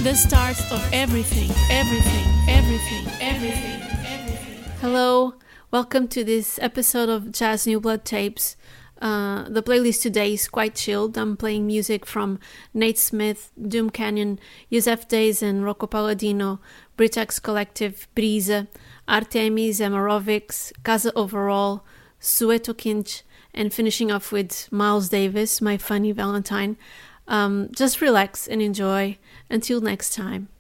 the start of everything, everything, everything, everything, everything. Hello, welcome to this episode of Jazz New Blood Tapes. The playlist today is quite chilled. I'm playing music from Nate Smith, Doom Canyon, Yusef Days and Rocco Palladino, Britax Collective, Brisa, Artemis, Amarovics, Casa Overall, Sueto Kinch, and finishing off with Miles Davis, My Funny Valentine. Just relax and enjoy. Until next time.